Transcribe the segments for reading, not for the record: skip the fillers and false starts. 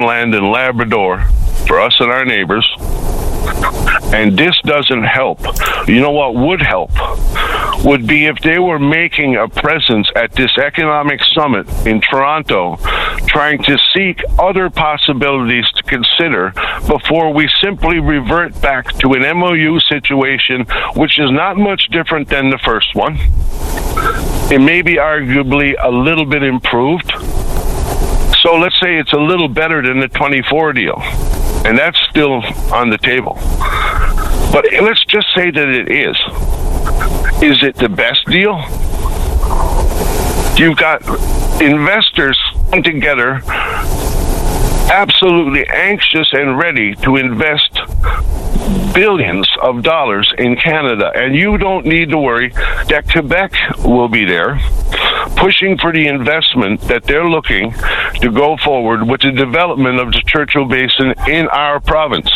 Newfoundland and Labrador, for us and our neighbors. And this doesn't help. You know what would help? Would be if they were making a presence at this economic summit in Toronto, trying to seek other possibilities to consider before we simply revert back to an MOU situation, which is not much different than the first one. It may be arguably a little bit improved. So let's say it's a little better than the 24 deal, and that's still on the table. But let's just say that it is. Is it the best deal? You've got investors together, absolutely anxious and ready to invest billions of dollars in Canada, and you don't need to worry that Quebec will be there pushing for the investment that they're looking to go forward with the development of the Churchill Basin in our province.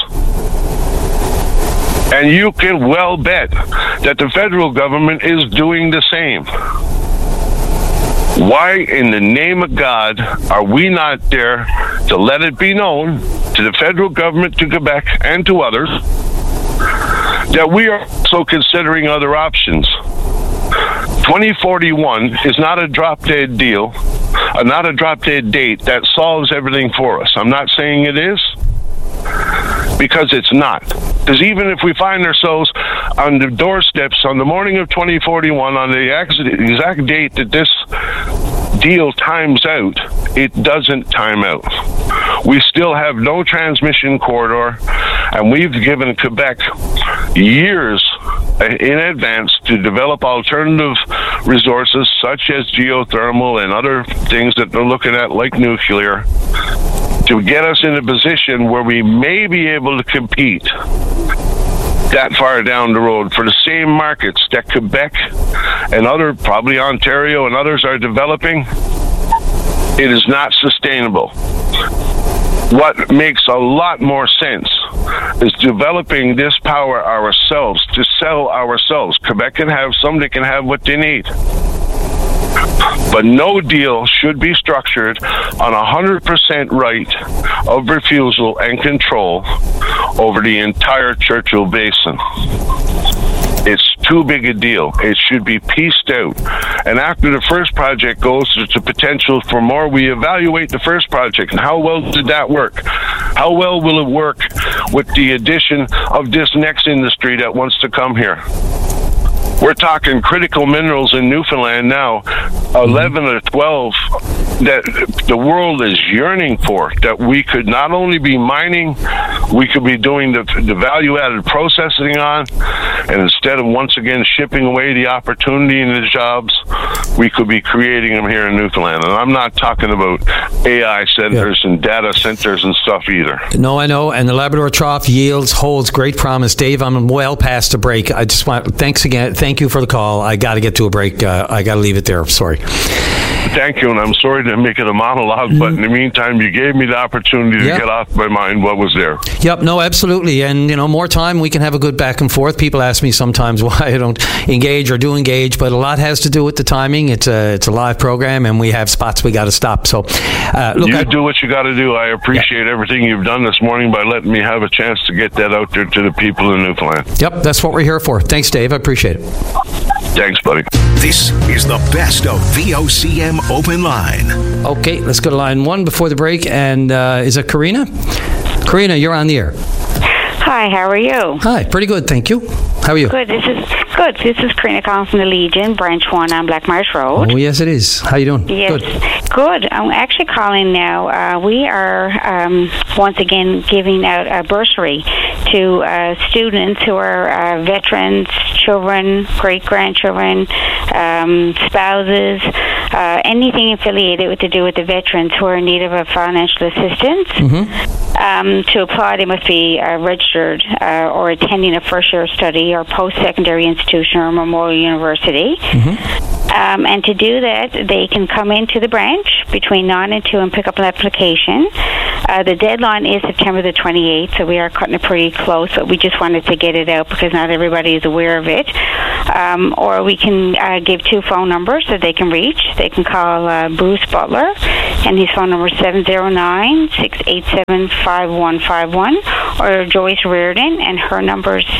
And you can well bet that the federal government is doing the same. Why in the name of God are we not there to let it be known to the federal government, to Quebec, and to others that we are also considering other options? 2041 is not a drop-dead deal, not a drop-dead date that solves everything for us. I'm not saying it is, because it's not. Because even if we find ourselves on the doorsteps on the morning of 2041, on the exact date that this deal times out, it doesn't time out. We still have no transmission corridor, and we've given Quebec years in advance to develop alternative resources such as geothermal and other things that they're looking at, like nuclear, to get us in a position where we may be able to compete that far down the road for the same markets that Quebec and other, probably Ontario and others, are developing. It is not sustainable. What makes a lot more sense is developing this power ourselves, to sell ourselves. Quebec can have, somebody can have what they need. But no deal should be structured on 100% right of refusal and control over the entire Churchill Basin. It's too big a deal. It should be pieced out. And after the first project goes to potential for more, we evaluate the first project. And how well did that work? How well will it work with the addition of this next industry that wants to come here? We're talking critical minerals in Newfoundland now, 11 or 12 that the world is yearning for, that we could not only be mining, we could be doing the value-added processing on, and instead of once again shipping away the opportunity and the jobs, we could be creating them here in Newfoundland. And I'm not talking about AI centers and data centers and stuff either. No, I know, and the Labrador Trough holds great promise. Dave, I'm well past the break. I just want, thanks again. Thank you for the call. I got to get to a break. I got to leave it there. Sorry. Thank you, and I'm sorry to make it a monologue, but in the meantime, you gave me the opportunity to get off my mind what was there. Yep, no, absolutely. And, more time, we can have a good back and forth. People ask me sometimes why I don't engage or do engage, but a lot has to do with the timing. It's a live program, and we have spots we got to stop. So, look, you do what you got to do. I appreciate everything you've done this morning by letting me have a chance to get that out there to the people in Newfoundland. Yep, that's what we're here for. Thanks, Dave. I appreciate it. Thanks, buddy. This is the best of VOCM Open Line. Okay, let's go to line one before the break. And is it Karina? Karina, you're on the air. Hi, how are you? Hi, pretty good, thank you. How are you? Good. This is Karina calling from the Legion, Branch 1 on Black Marsh Road. Oh, yes, it is. How you doing? Yes. Good. I'm actually calling now. We are once again giving out a bursary to students who are veterans, children, great-grandchildren, spouses, anything affiliated with to do with the veterans who are in need of a financial assistance. To apply, they must be registered or attending a first-year study or post-secondary institution or Memorial University. And to do that, they can come into the branch between 9 and 2 and pick up an application. The deadline is September the 28th, so we are cutting it pretty close, but we just wanted to get it out because not everybody is aware of it. Or we can give 2 phone numbers that they can reach. They can call Bruce Butler, and his phone number is 709-687-5151, or Joyce Reardon, and her number is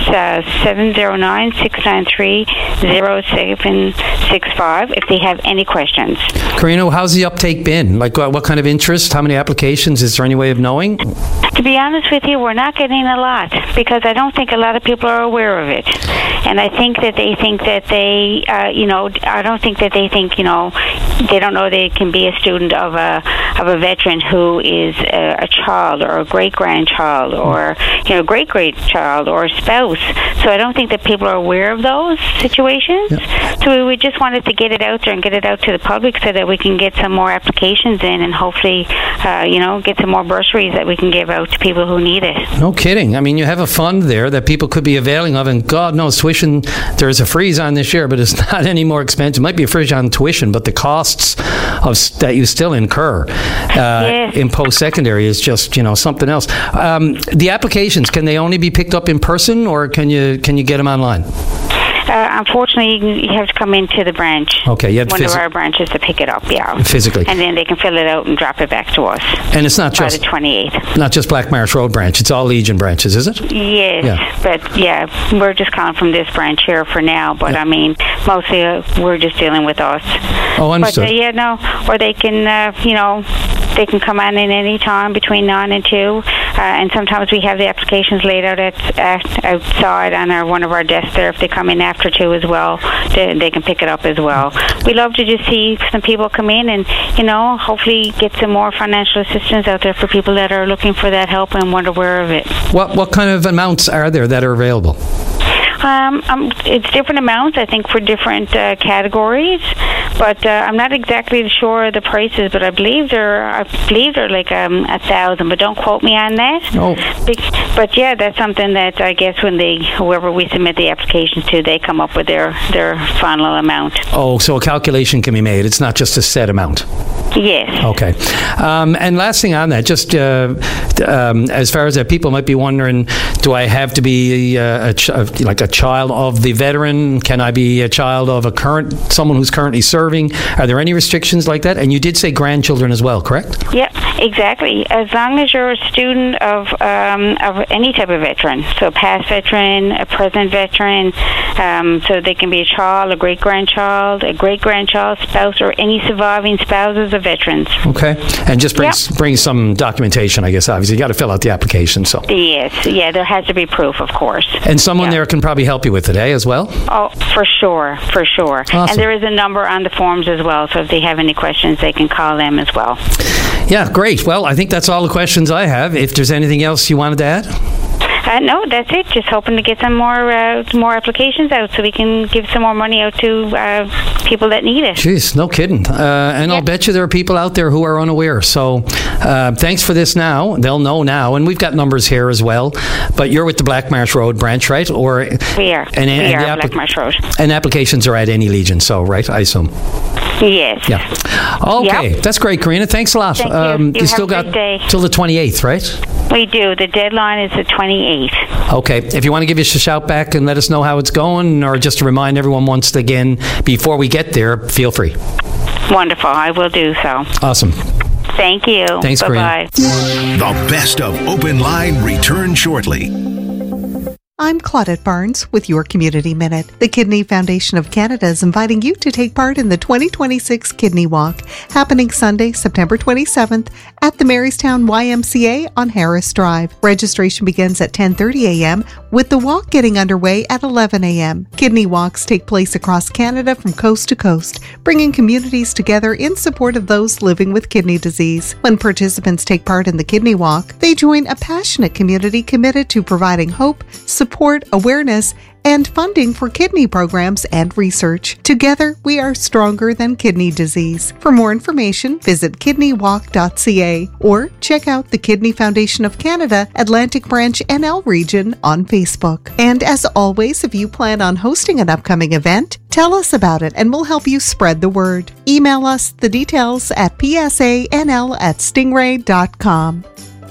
709-693-0765 if they have any questions. Karina, how's the uptake been? Like, what kind of interest? How many applications? Is there any way of knowing? To be honest with you, we're not getting a lot because I don't think a lot of people are aware of it. And I think that they think that they, I don't think that they think, they don't know they can be a student of a veteran who is a child or a great-grandchild or, great-great-child or a spouse. So I don't think that people are aware of those situations. Yeah. So we just wanted to get it out there and get it out to the public so that we can get some more applications in and hopefully, get some more bursaries that we can give out to people who need it. No kidding. I mean, you have a fund there that people could be availing of, and God knows tuition, there's a freeze on this year, but it's not any more expensive. It might be a freeze on tuition, but the costs that you still incur in post-secondary is just, something else. The applications, can they only be picked up in person, or can you get them online? Unfortunately, you have to come into the branch. Okay, you have one of our branches to pick it up, physically. And then they can fill it out and drop it back to us. And it's not just by the 28th. Not just Black Marsh Road branch. It's all Legion branches, is it? Yes, but we're just calling from this branch here for now. But I mean, mostly we're just dealing with us. Oh, understood. But or they can, they can come on in any time between 9 and 2. And sometimes we have the applications laid out outside on one of our desks there. If they come in after 2 as well, they can pick it up as well. We love to just see some people come in and, hopefully get some more financial assistance out there for people that are looking for that help and weren't aware of it. What kind of amounts are there that are available? It's different amounts, I think, for different categories, but I'm not exactly sure the prices. But I believe they're like 1,000. But don't quote me on that. Oh. But that's something that I guess when whoever we submit the applications to, they come up with their final amount. Oh, so a calculation can be made. It's not just a set amount. Yes. Okay. And last thing on that, just as far as that, people might be wondering, do I have to be a child of the veteran? Can I be a child of someone who's currently serving? Are there any restrictions like that? And you did say grandchildren as well, correct? Yep, exactly. As long as you're a student of any type of veteran, so past veteran, a present veteran, so they can be a child, a great-grandchild, spouse, or any surviving spouses of veterans. Okay. And just bring some documentation, I guess, obviously. You got to fill out the application, so. Yes, there has to be proof, of course. And someone there can probably help you with it, as well? Oh, for sure. Awesome. And there is a number on the forms as well, so if they have any questions, they can call them as well. Yeah, great. Well, I think that's all the questions I have. If there's anything else you wanted to add? No, that's it. Just hoping to get some more applications out so we can give some more money out to people that need it. Jeez, no kidding. And I'll bet you there are people out there who are unaware. So thanks for this now. They'll know now. And we've got numbers here as well. But you're with the Black Marsh Road branch, right? Or we are. We are Black Marsh Road. And applications are at any Legion, so, right? I assume. Yes. Yeah. Okay. That's great, Karina. Thanks a lot. Thank you. You still got till the 28th, right? We do. The deadline is the 28th. Okay. If you want to give us a shout back and let us know how it's going, or just to remind everyone once again before we get there, feel free. Wonderful. I will do so. Awesome. Thank you. Thanks, Bye-bye. Karina. The best of Open Line return shortly. I'm Claudette Barnes with your Community Minute. The Kidney Foundation of Canada is inviting you to take part in the 2026 Kidney Walk, happening Sunday, September 27th at the Marystown YMCA on Harris Drive. Registration begins at 10:30 a.m., with the walk getting underway at 11 a.m. Kidney walks take place across Canada from coast to coast, bringing communities together in support of those living with kidney disease. When participants take part in the Kidney Walk, they join a passionate community committed to providing hope, support, awareness, and funding for kidney programs and research. Together, we are stronger than kidney disease. For more information, visit kidneywalk.ca or check out the Kidney Foundation of Canada Atlantic Branch NL region on Facebook. And as always, if you plan on hosting an upcoming event, tell us about it and we'll help you spread the word. Email us the details at psanl@stingray.com.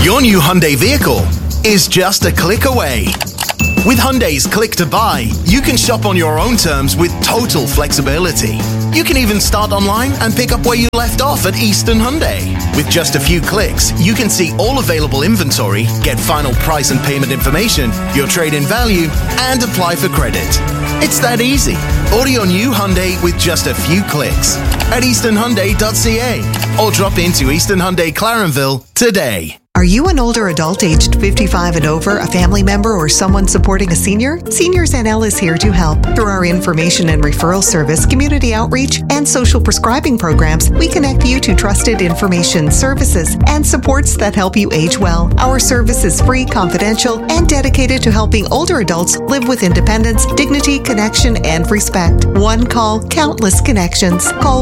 Your new Hyundai vehicle is just a click away. With Hyundai's Click to Buy, you can shop on your own terms with total flexibility. You can even start online and pick up where you left off at Eastern Hyundai. With just a few clicks, you can see all available inventory, get final price and payment information, your trade-in value, and apply for credit. It's that easy. Order your new Hyundai with just a few clicks at easternhyundai.ca or drop into Eastern Hyundai Clarenville today. Are you an older adult aged 55 and over, a family member, or someone supporting a senior? Seniors NL is here to help. Through our information and referral service, community outreach, and social prescribing programs, we connect you to trusted information, services, and supports that help you age well. Our service is free, confidential, and dedicated to helping older adults live with independence, dignity, connection, and respect. One call, countless connections. Call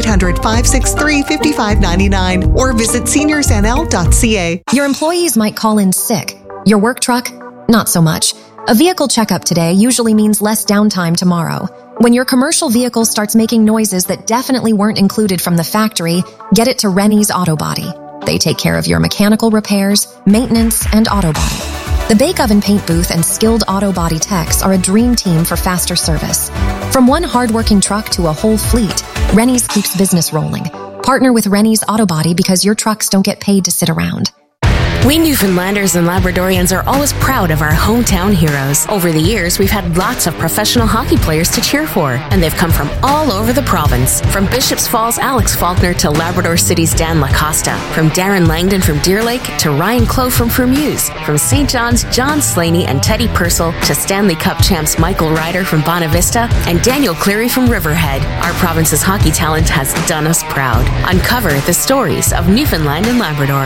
1-800-563-5599 or visit seniorsnl.ca. Your employees might call in sick. Your work truck? Not so much. A vehicle checkup today usually means less downtime tomorrow. When your commercial vehicle starts making noises that definitely weren't included from the factory, get it to Rennie's Auto Body. They take care of your mechanical repairs, maintenance, and auto body. The Bake Oven Paint Booth and skilled auto body techs are a dream team for faster service. From one hardworking truck to a whole fleet, Rennie's keeps business rolling. Partner with Rennie's Auto Body because your trucks don't get paid to sit around. We Newfoundlanders and Labradorians are always proud of our hometown heroes. Over the years, we've had lots of professional hockey players to cheer for, and they've come from all over the province. From Bishops Falls' Alex Faulkner to Labrador City's Dan Lacosta. From Darren Langdon from Deer Lake to Ryan Clough from Fermuse. From St. John's, John Slaney and Teddy Purcell to Stanley Cup champs Michael Ryder from Bonavista and Daniel Cleary from Riverhead. Our province's hockey talent has done us proud. Uncover the stories of Newfoundland and Labrador.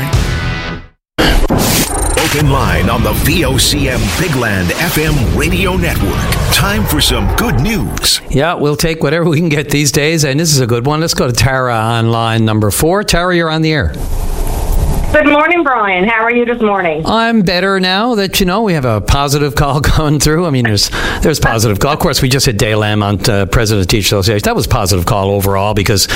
Open line on the VOCM Bigland FM radio network. Time for some good news. Yeah, we'll take whatever we can get these days, and this is a good one. Let's go to Tara on line number 4. Tara, you're on the air. Good morning, Brian. How are you this morning? I'm better now that, we have a positive call going through. I mean, there's positive call. Of course, we just had Dale Lamont, President of Teachers Association. That was positive call overall because,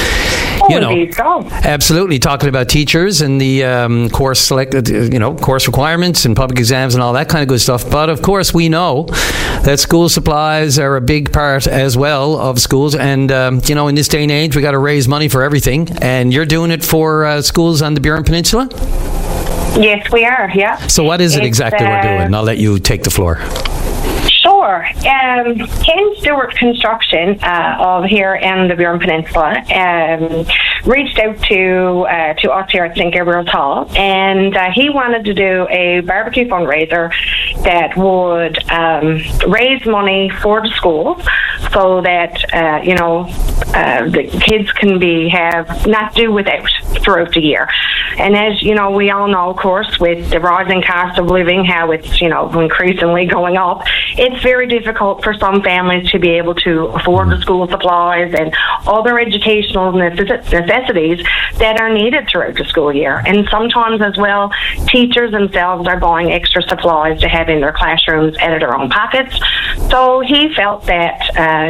absolutely talking about teachers and the course requirements and public exams and all that kind of good stuff. But, of course, we know that school supplies are a big part as well of schools. And, in this day and age, we got to raise money for everything. And you're doing it for schools on the Burin Peninsula? Yes, we are, yeah. So what is it exactly we're doing? I'll let you take the floor. Sure. Ken Stewart Construction of here in the Burin Peninsula reached out to us here at St. Gabriel's Hall, and he wanted to do a barbecue fundraiser that would raise money for the schools so that the kids can not do without throughout the year. And as we all know, of course, with the rising cost of living, how it's increasingly going up, it's very difficult for some families to be able to afford the school supplies and other educational necessities that are needed throughout the school year. And sometimes as well, teachers themselves are buying extra supplies to have in their classrooms out of their own pockets. So he felt that,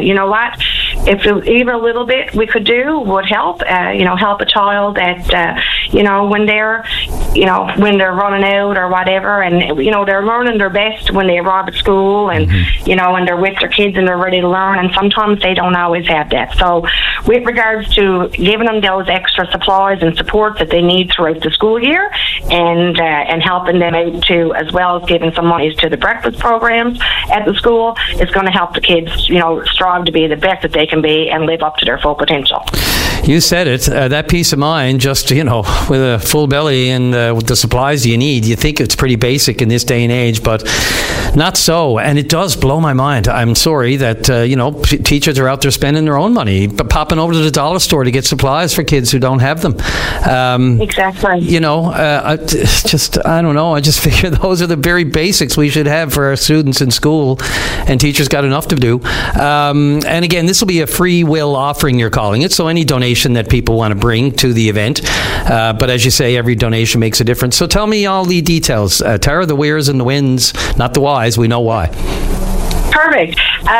if even a little bit we could do would help, help a child that, when they're running out or whatever, and, they're learning their best when they arrive at school and, when they're with their kids and they're ready to learn, and sometimes they don't always have that. So with regards to giving them those extra supplies and support that they need throughout the school year and helping them out too, as well as giving some money to the breakfast programs at the school, is going to help the kids, strive to be the best that they can be and live up to their full potential. You said it. That peace of mind, just, with a full belly and with the supplies you need, you think it's pretty basic in this day and age, but not so. And it does blow my mind. I'm sorry that, teachers are out there spending their own money, but popping over to the dollar store to get supplies for kids who don't have them. Exactly. I don't know. I just figure those are the very basics we should have for our students in school, and teachers got enough to do. And again, this will be a free will offering, you're calling it, so any donation that people want to bring to the event. But as you say, every donation makes a difference. So tell me all the details. Tara, the wheres and the whens, not the whys. We know why. Perfect.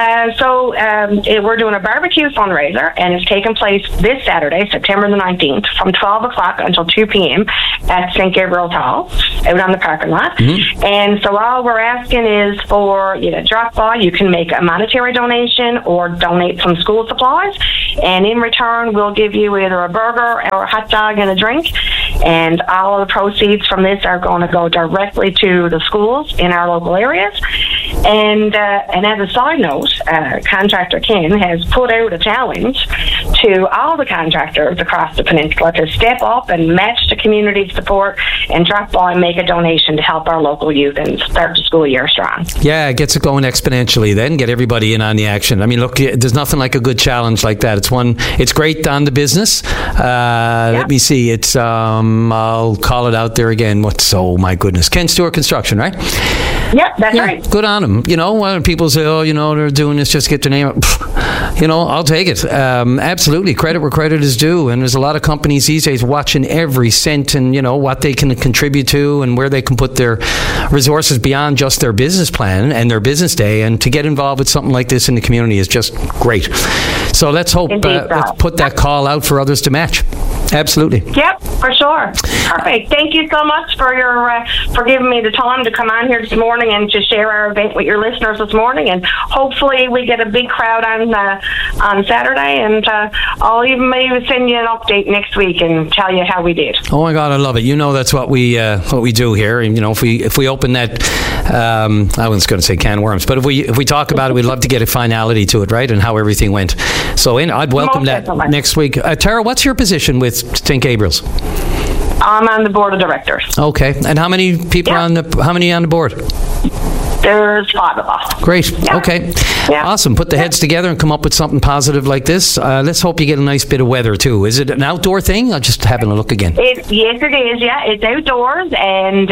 We're doing a barbecue fundraiser, and it's taking place this Saturday, September the 19th, from 12 o'clock until 2 p.m. at St. Gabriel's Hall, out on the parking lot. Mm-hmm. And so all we're asking is for you to drop by. You can make a monetary donation or donate some school supplies, and in return, we'll give you either a burger or a hot dog and a drink. And all of the proceeds from this are going to go directly to the schools in our local areas. And as a side note, Contractor Ken has put out a challenge to all the contractors across the peninsula to step up and match the community support and drop by and make a donation to help our local youth and start the school year strong. Yeah, it gets it going exponentially then, get everybody in on the action. I mean, look, there's nothing like a good challenge like that. It's great on the business. Let me see. It's, I'll call it out there again. My goodness. Ken Stewart Construction, right? Yep, that's right. Good on them. You know, when people say, they're doing this just to get their name up. I'll take it. Absolutely. Credit where credit is due. And there's a lot of companies these days watching every cent and, what they can contribute to and where they can put their resources beyond just their business plan and their business day. And to get involved with something like this in the community is just great. So let's hope, let's put that call out for others to match. Absolutely. Yep, for sure. Perfect. Thank you so much for for giving me the time to come on here this morning and to share our event with your listeners this morning. And hopefully we get a big crowd on Saturday. And I'll even maybe send you an update next week and tell you how we did. Oh my God, I love it. That's what we do here. And if we open that, I was going to say can of worms, but if we talk about it, we'd love to get a finality to it, right? And how everything went. So I'd welcome that next week. Tara, what's your position with St. Gabriel's? I'm on the board of directors. Okay. And how many people on the board? There's 5 of us. Great. Yeah. Okay. Yeah. Awesome. Put the heads together and come up with something positive like this. Let's hope you get a nice bit of weather too. Is it an outdoor thing? I'm just having a look again. Yes, it is. Yeah, it's outdoors, and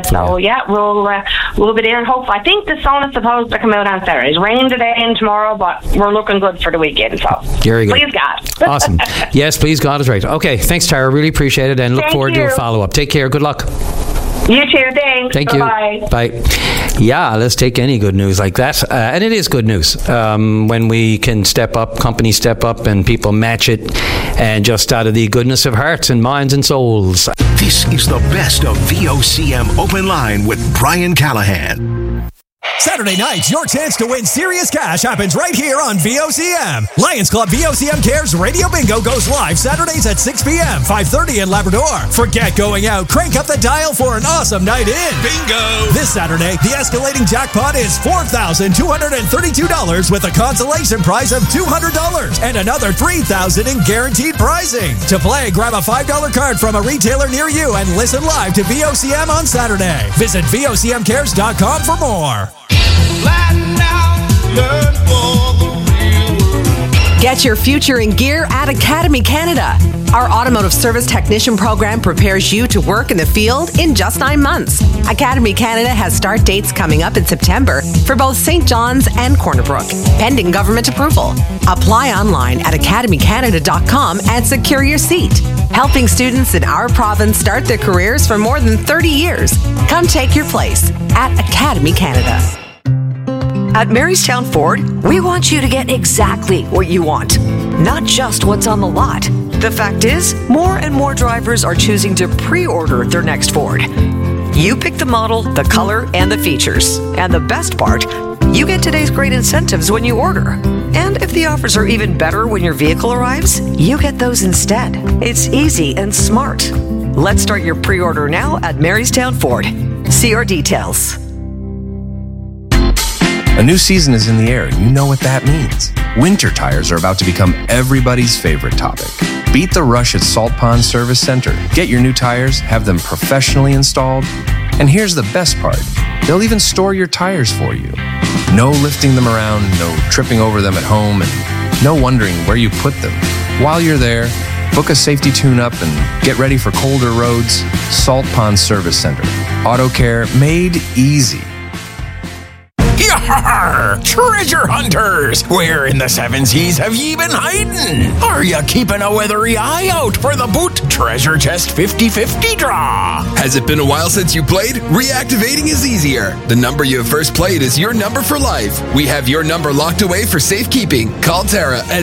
we'll be there. And hopefully, I think the sun is supposed to come out on Saturday. It's rain today and tomorrow, but we're looking good for the weekend. So very good. Please God. Awesome. Yes, please God is right. Okay. Thanks, Tara. Really appreciate it, and look forward to a follow up. Take care. Good luck. You too. Thanks. Thank you. Bye. Yeah, let's take any good news like that. And it is good news when we can step up, companies step up, and people match it, and just out of the goodness of hearts and minds and souls. This is the best of VOCM Open Line with Brian Callahan. Saturday nights, your chance to win serious cash happens right here on VOCM. Lions Club VOCM Cares Radio Bingo goes live Saturdays at 6 p.m., 5:30 in Labrador. Forget going out. Crank up the dial for an awesome night in. Bingo! This Saturday, the escalating jackpot is $4,232 with a consolation prize of $200 and another $3,000 in guaranteed prizing. To play, grab a $5 card from a retailer near you and listen live to VOCM on Saturday. Visit VOCMcares.com for more. Get your future in gear at Academy Canada. Our automotive service technician program prepares you to work in the field in just 9 months. Academy Canada has start dates coming up in September for both St. John's and Corner Brook, pending government approval. Apply online at academycanada.com and secure your seat. Helping students in our province start their careers for more than 30 years. Come take your place at Academy Canada. At Marystown Ford, we want you to get exactly what you want, not just what's on the lot. The fact is, more and more drivers are choosing to pre-order their next Ford. You pick the model, the color, and the features. And the best part, you get today's great incentives when you order. And if the offers are even better when your vehicle arrives, you get those instead. It's easy and smart. Let's start your pre-order now at Marystown Ford. See our details. A new season is in the air, and you know what that means. Winter tires are about to become everybody's favorite topic. Beat the rush at Salt Pond Service Center. Get your new tires, have them professionally installed, and here's the best part. They'll even store your tires for you. No lifting them around, no tripping over them at home, and no wondering where you put them. While you're there, book a safety tune-up and get ready for colder roads. Salt Pond Service Center. Auto care made easy. Treasure hunters! Where in the seven seas have ye been hiding? Are you keeping a weathery eye out for the Boot Treasure Chest 50/50 draw? Has it been a while since you played? Reactivating is easier. The number you have first played is your number for life. We have your number locked away for safekeeping. Call Tara at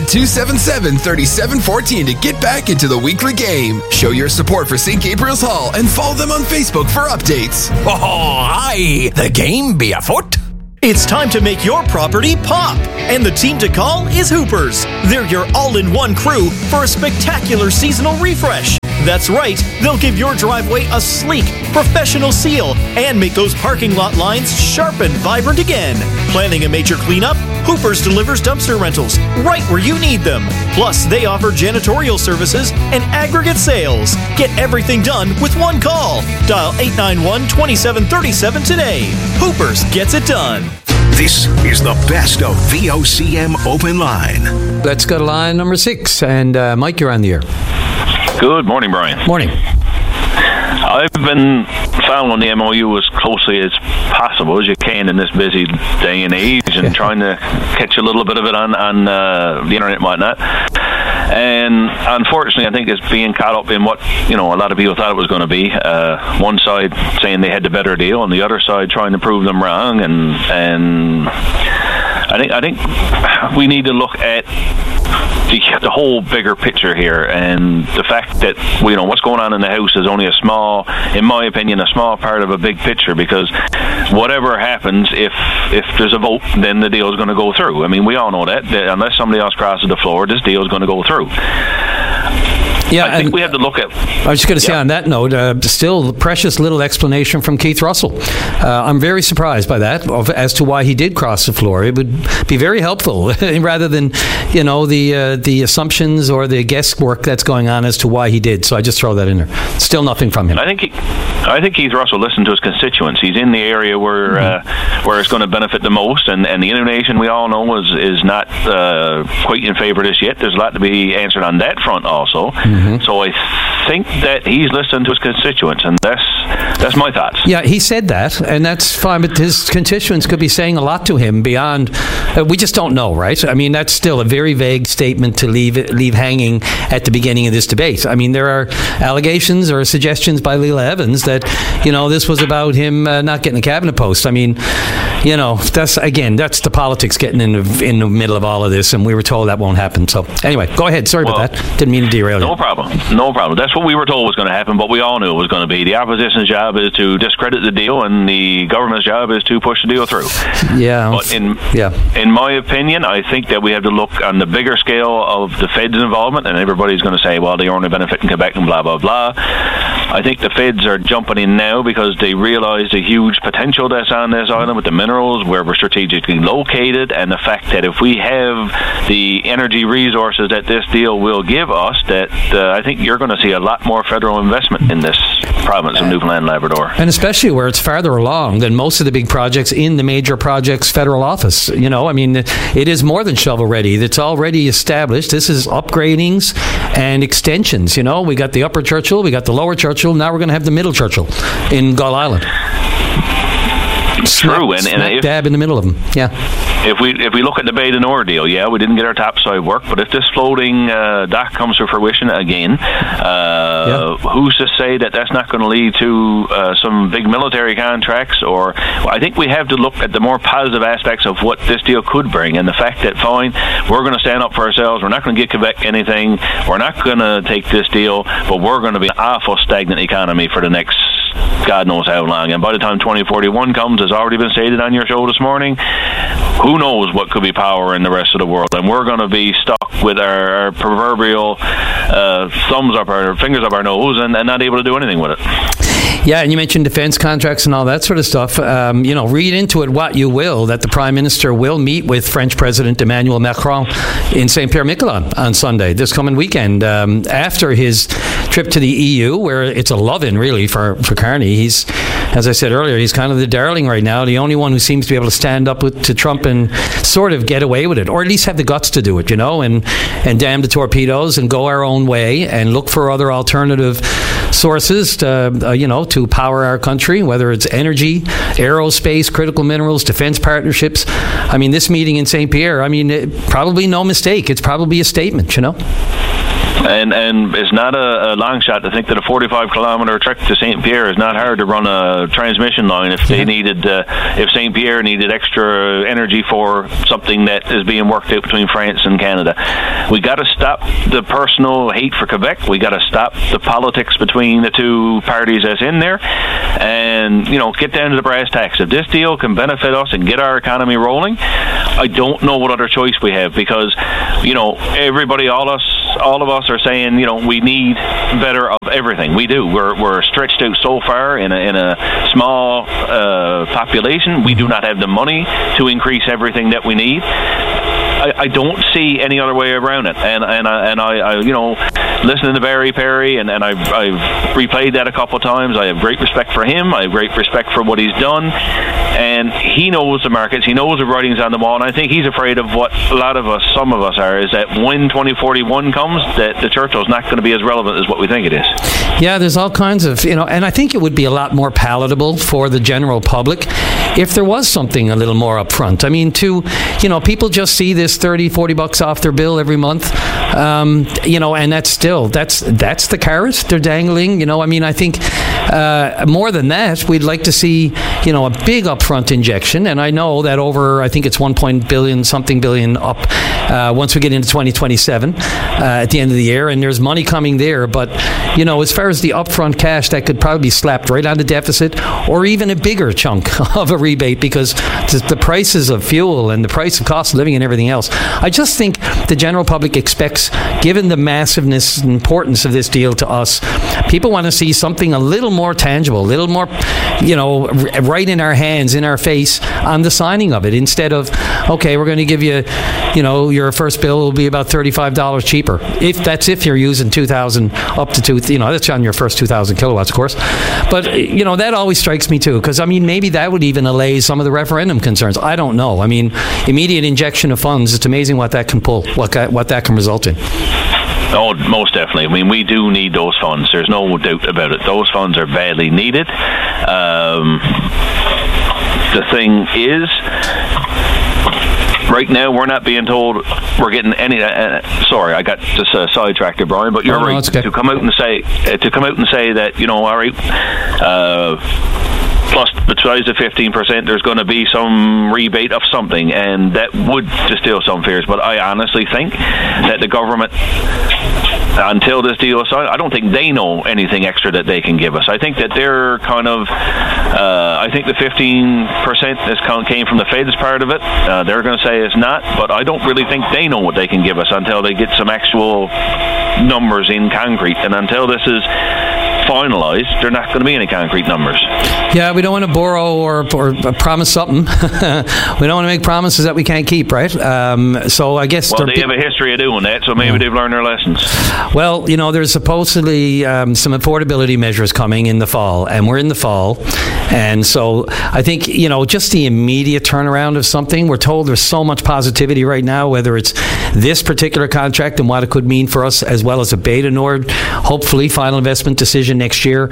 277-3714 to get back into the weekly game. Show your support for St. Gabriel's Hall and follow them on Facebook for updates. Oh, aye, the game be afoot. It's time to make your property pop, and the team to call is Hoopers. They're your all-in-one crew for a spectacular seasonal refresh. That's right, they'll give your driveway a sleek, professional seal and make those parking lot lines sharp and vibrant again. Planning a major cleanup? Hoopers delivers dumpster rentals right where you need them. Plus, they offer janitorial services and aggregate sales. Get everything done with one call. Dial 891-2737 today. Hoopers gets it done. This is the best of VOCM Open Line. Let's go to line number 6. And Mike, you're on the air. Good morning, Brian. Morning. I've been following the MOU as closely as possible as you can in this busy day and age, and trying to catch a little bit of it on the internet and whatnot. And unfortunately, I think it's being caught up in what a lot of people thought it was going to be. One side saying they had the better deal, and the other side trying to prove them wrong. And I think we need to look at the whole bigger picture here, and the fact that what's going on in the House is only in my opinion, a small part of a big picture, because whatever happens, if there's a vote, then the deal is going to go through. I mean, we all know that unless somebody else crosses the floor, this deal is going to go through. Yeah, I think we have to look at... I was just going to say on that note, still precious little explanation from Keith Russell. I'm very surprised by that, as to why he did cross the floor. It would be very helpful, rather than, the assumptions or the guesswork that's going on as to why he did. So I just throw that in there. Still nothing from him. I think Keith Russell listened to his constituents. He's in the area where it's going to benefit the most, and the inundation, we all know, is not quite in favor of this yet. There's a lot to be answered on that front also. So I think that he's listening to his constituents, and that's my thoughts. Yeah, he said that, and that's fine, but his constituents could be saying a lot to him beyond... we just don't know, right? I mean, that's still a very vague statement to leave hanging at the beginning of this debate. I mean, there are allegations or suggestions by Leila Evans that, this was about him not getting a cabinet post. I mean, that's the politics getting in the middle of all of this, and we were told that won't happen. So anyway, go ahead. Sorry about that. Didn't mean to derail you. No problem. That's what we were told was going to happen, but we all knew it was going to be. The opposition's job is to discredit the deal, and the government's job is to push the deal through. Yeah. But in my opinion, I think that we have to look on the bigger scale of the Fed's involvement, and everybody's going to say, well, they only benefit in Quebec and blah, blah, blah. I think the Feds are jumping in now because they realize the huge potential that's on this island with the minerals, where we're strategically located, and the fact that if we have the energy resources that this deal will give us, that I think you're going to see a lot more federal investment in this province of Newfoundland and Labrador. And especially where it's farther along than most of the big projects in the major projects federal office. I mean, it is more than shovel ready. It's already established. This is upgradings and extensions. We got the Upper Churchill, we got the Lower Churchill, now we're going to have the Middle Churchill in Gull Island. True, and if, dab in the middle of them. Yeah. If we look at the Bay du Nord deal, we didn't get our topside work, but if this floating dock comes to fruition again, who's to say that that's not going to lead to some big military contracts? Or I think we have to look at the more positive aspects of what this deal could bring, and the fact that we're going to stand up for ourselves. We're not going to give Quebec anything. We're not going to take this deal, but we're going to be an awful stagnant economy for the next God knows how long. And by the time 2041 comes, as already been stated on your show this morning, who knows what could be power in the rest of the world, and we're going to be stuck with our proverbial thumbs up our fingers up our nose and not able to do anything with it. Yeah, and you mentioned defense contracts and all that sort of stuff. Read into it what you will, that the Prime Minister will meet with French President Emmanuel Macron in Saint-Pierre-Miquelon on Sunday, this coming weekend, after his trip to the EU, where it's a love-in, really, for Carney. He's, as I said earlier, he's kind of the darling right now, the only one who seems to be able to stand up to Trump and sort of get away with it, or at least have the guts to do it, and damn the torpedoes and go our own way and look for other alternative sources to power our country, whether it's energy, aerospace, critical minerals, defense partnerships. I mean, this meeting in St. Pierre, probably no mistake. It's probably a statement, And it's not a long shot to think that a 45-kilometer trek to St. Pierre is not hard to run a transmission line if they needed, if St. Pierre needed extra energy for something that is being worked out between France and Canada. We got to stop the personal hate for Quebec. We got to stop the politics between the two parties that's in there, and get down to the brass tacks. If this deal can benefit us and get our economy rolling, I don't know what other choice we have, because everybody, all of us are saying, we need better of everything. We do. We're stretched out so far in a small population. We do not have the money to increase everything that we need. I don't see any other way around it. And I listening to Barry Perry, and I've replayed that a couple of times. I have great respect for him. I have great respect for what he's done. And he knows the markets. He knows the writings on the wall. And I think he's afraid of what some of us are, is that when 2041 comes, that the Churchill's not going to be as relevant as what we think it is. Yeah, there's all kinds of, and I think it would be a lot more palatable for the general public if there was something a little more upfront. People just see this $30-$40 off their bill every month, and that's the carrot they're dangling. I think more than that, we'd like to see, a big upfront injection. And I know that I think it's $1 billion up once we get into 2027 at the end of the year, and there's money coming there. But, as far as the upfront cash, that could probably be slapped right on the deficit, or even a bigger chunk of a rebate, because the prices of fuel and the price of cost of living and everything else. I just think the general public expects, given the massiveness and importance of this deal to us, people want to see something a little more tangible, a little more, right in our hands, in our face on the signing of it, instead of, okay, we're going to give you, your first bill will be about $35 cheaper. If you're using 2,000 up to 2, that's on your first 2,000 kilowatts, of course. But, that always strikes me too, because, maybe that would even allay some of the referendum concerns. I don't know. Immediate injection of funds, it's amazing what that can pull, what that can result in. Oh, most definitely. We do need those funds. There's no doubt about it. Those funds are badly needed. The thing is, right now, we're not being told we're getting any. Sorry, I got just sidetracked, Brian. But you're right. Okay. To come out and say that, all right. Plus, besides the 15%, there's going to be some rebate of something, and that would distill some fears. But I honestly think that the government, until this deal is signed, I don't think they know anything extra that they can give us. I think that they're kind of, I think the 15% came from the Fed's part of it. They're going to say it's not, but I don't really think they know what they can give us until they get some actual numbers in concrete. And until this is finalized, there are not going to be any concrete numbers. Yeah, we don't want to borrow or promise something. We don't want to make promises that we can't keep, right? So I guess... Well, they have a history of doing that, so maybe they've learned their lessons. Well, there's supposedly some affordability measures coming in the fall, and we're in the fall. And so I think, just the immediate turnaround of something, we're told there's so much positivity right now, whether it's this particular contract and what it could mean for us, as well as a Beta Nord, hopefully final investment decision next year.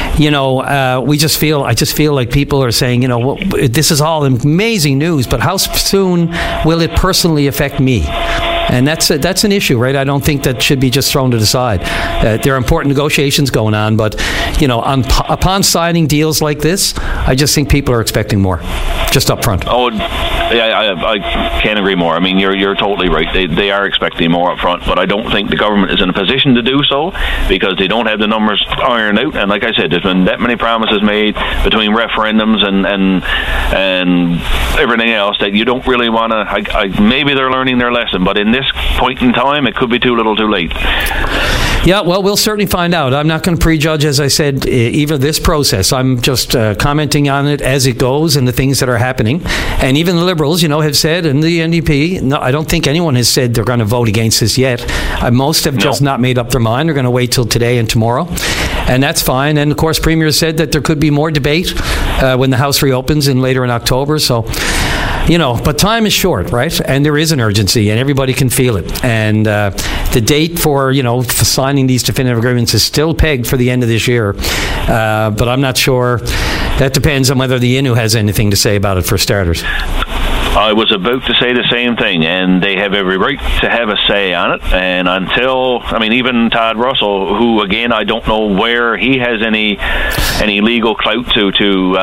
I just feel like people are saying, this is all amazing news, but how soon will it personally affect me? And that's an issue, right? I don't think that should be just thrown to the side. There are important negotiations going on, but upon signing deals like this, I just think people are expecting more, just up front. Oh, yeah, I can't agree more. You're totally right. They are expecting more up front, but I don't think the government is in a position to do so because they don't have the numbers ironed out. And like I said, there's been that many promises made between referendums and everything else that you don't really want to. Maybe they're learning their lesson, but in this point in time, it could be too little, too late. Yeah, well, we'll certainly find out. I'm not going to prejudge, as I said, either this process. I'm just commenting on it as it goes and the things that are happening. And even the Liberals, have said, and the NDP, no, I don't think anyone has said they're going to vote against this yet. Most have just not made up their mind. They're going to wait till today and tomorrow. And that's fine. And, of course, Premier said that there could be more debate when the House reopens later in October. So but time is short, right? And there is an urgency, and everybody can feel it. And the date for signing these definitive agreements is still pegged for the end of this year. But I'm not sure. That depends on whether the Innu has anything to say about it, for starters. I was about to say the same thing, and they have every right to have a say on it. And even Todd Russell, who, again, I don't know where he has any legal clout to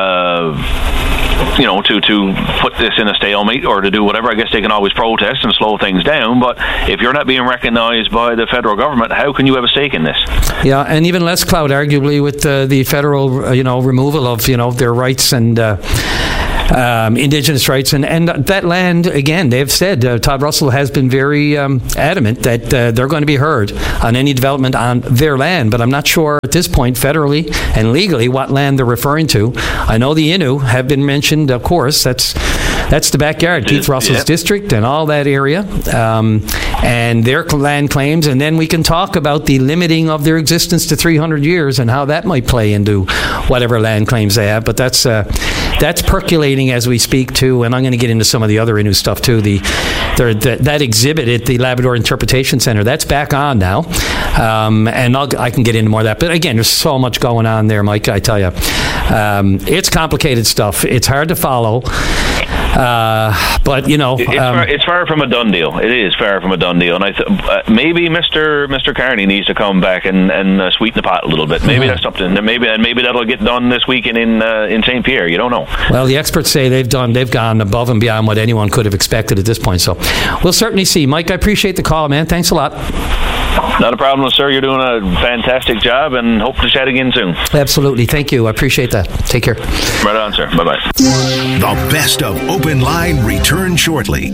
put this in a stalemate or to do whatever. I guess they can always protest and slow things down, but if you're not being recognized by the federal government, how can you have a stake in this? Yeah, and even less clout, arguably, with the federal, removal of, their rights and Indigenous rights, and that land, again, they've said, Todd Russell has been very adamant that they're going to be heard on any development on their land, but I'm not sure at this point, federally and legally, what land they're referring to. I know the Innu have been mentioned, of course. That's the backyard, Keith Russell's district and all that area, and their land claims, and then we can talk about the limiting of their existence to 300 years and how that might play into whatever land claims they have, but that's percolating as we speak too, and I'm going to get into some of the other Innu stuff too. That exhibit at the Labrador Interpretation Center, that's back on now, and I can get into more of that. But again, there's so much going on there, Mike, I tell you. It's complicated stuff. It's hard to follow. But it's far from a done deal. It is far from a done deal, and maybe Mr. Carney needs to come back and sweeten the pot a little bit. Maybe that's something. Maybe that'll get done this weekend in St. Pierre. You don't know. Well, the experts say they've gone above and beyond what anyone could have expected at this point. So we'll certainly see. Mike, I appreciate the call, man. Thanks a lot. Not a problem, sir. You're doing a fantastic job, and hope to chat again soon. Absolutely. Thank you. I appreciate that. Take care. Right on, sir. Bye-bye. The best of Open Line returns shortly.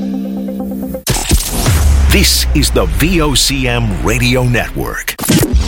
This is the VOCM Radio Network.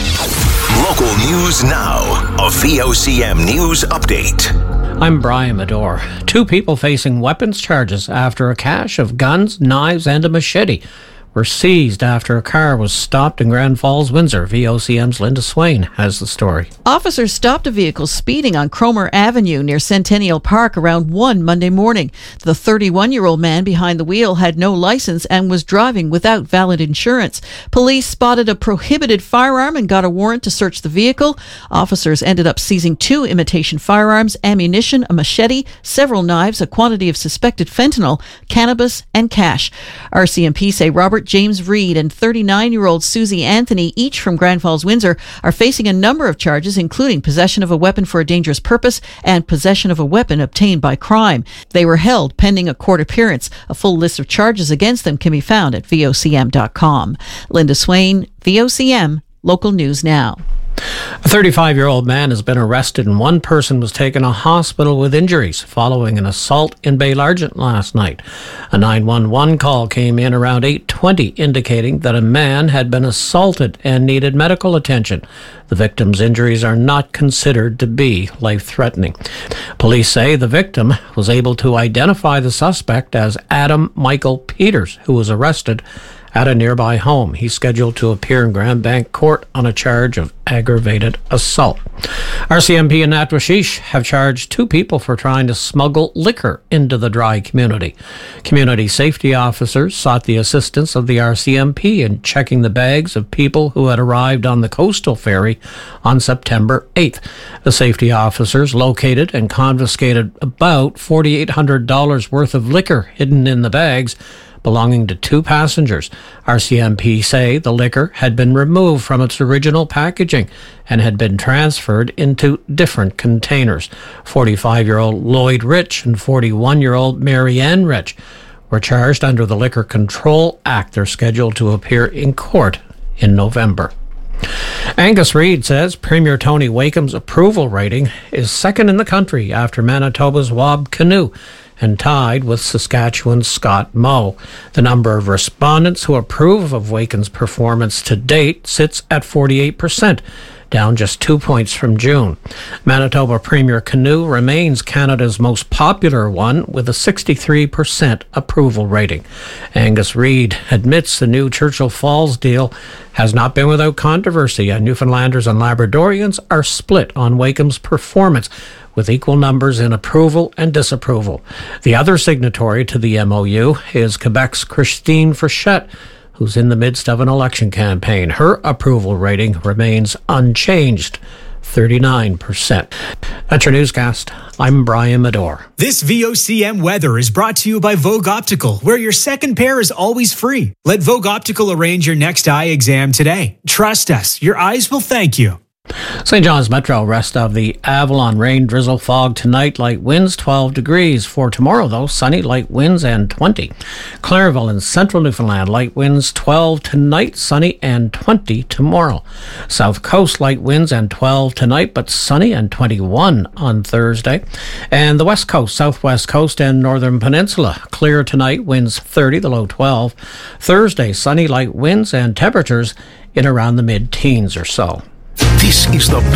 Local news now. A VOCM news update. I'm Brian Medore. 2 people facing weapons charges after a cache of guns, knives, and a machete were seized after a car was stopped in Grand Falls, Windsor. VOCM's Linda Swain has the story. Officers stopped a vehicle speeding on Cromer Avenue near Centennial Park around 1 Monday morning. The 31-year-old man behind the wheel had no license and was driving without valid insurance. Police spotted a prohibited firearm and got a warrant to search the vehicle. Officers ended up seizing 2 imitation firearms, ammunition, a machete, several knives, a quantity of suspected fentanyl, cannabis, and cash. RCMP say Robert James Reed and 39-year-old Susie Anthony, each from Grand Falls, Windsor, are facing a number of charges, including possession of a weapon for a dangerous purpose and possession of a weapon obtained by crime. They were held pending a court appearance. A full list of charges against them can be found at VOCM.com. Linda Swain, VOCM, Local News Now. A 35-year-old man has been arrested and 1 person was taken to hospital with injuries following an assault in Baillargent last night. A 911 call came in around 8:20 indicating that a man had been assaulted and needed medical attention. The victim's injuries are not considered to be life-threatening. Police say the victim was able to identify the suspect as Adam Michael Peters, who was arrested at a nearby home. He's scheduled to appear in Grand Bank Court on a charge of aggravated assault. RCMP and Natwashish have charged 2 people for trying to smuggle liquor into the Dry community. Community safety officers sought the assistance of the RCMP in checking the bags of people who had arrived on the coastal ferry on September 8th. The safety officers located and confiscated about $4,800 worth of liquor hidden in the bags belonging to 2 passengers. RCMP say the liquor had been removed from its original packaging and had been transferred into different containers. 45-year-old Lloyd Rich and 41-year-old Marianne Rich were charged under the Liquor Control Act. They're scheduled to appear in court in November. Angus Reid says Premier Tony Wakeham's approval rating is second in the country after Manitoba's Wab Kinew and tied with Saskatchewan's Scott Moe. The number of respondents who approve of Wakeham's performance to date sits at 48%. down just 2 points from June. Manitoba Premier Canoe remains Canada's most popular one with a 63% approval rating. Angus Reid admits the new Churchill Falls deal has not been without controversy, and Newfoundlanders and Labradorians are split on Wakeham's performance, with equal numbers in approval and disapproval. The other signatory to the MOU is Quebec's Christine Frechette, who's in the midst of an election campaign. Her approval rating remains unchanged, 39%. That's your newscast. I'm Brian Medore. This VOCM weather is brought to you by Vogue Optical, where your second pair is always free. Let Vogue Optical arrange your next eye exam today. Trust us, your eyes will thank you. St. John's Metro, rest of the Avalon, rain, drizzle, fog tonight, light winds, 12 degrees. For tomorrow, though, sunny, light winds, and 20. Clairville in central Newfoundland, light winds, 12 tonight, sunny, and 20 tomorrow. South Coast, light winds, and 12 tonight, but sunny, and 21 on Thursday. And the West Coast, Southwest Coast, and Northern Peninsula, clear tonight, winds 30, the low 12. Thursday, sunny, light winds, and temperatures in around the mid-teens or so. This is the